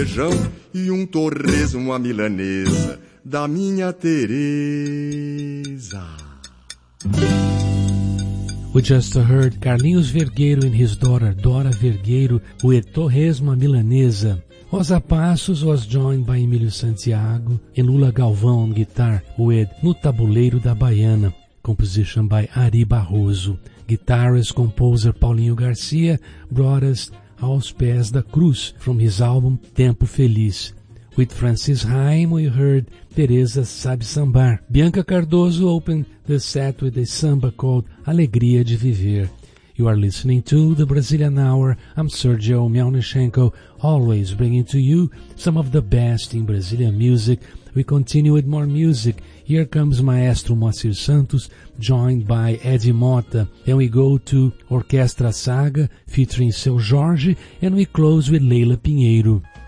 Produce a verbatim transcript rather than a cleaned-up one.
feijão e um torresmo à milanesa da minha Teresa. We just heard Carlinhos Vergueiro and his daughter Dora Vergueiro with Torresmo à Milanesa. Rosa Passos was joined by Emílio Santiago and Lula Galvão on guitar with No Tabuleiro da Baiana, composition by Ari Barroso. Guitarist composer Paulinho Garcia brought us Aos Pés da Cruz from his album Tempo Feliz. With Francis Haim, we heard Teresa Sabe Sambar. Bianca Cardoso opened the set with a samba called Alegria de Viver. You are listening to The Brazilian Hour. I'm Sergio Melnichenko, always bringing to you some of the best in Brazilian music. We continue with more music. Here comes Maestro Moacir Santos, joined by Eddie Mota. Then we go to Orquestra Saga, featuring Seu Jorge, and we close with Leila Pinheiro.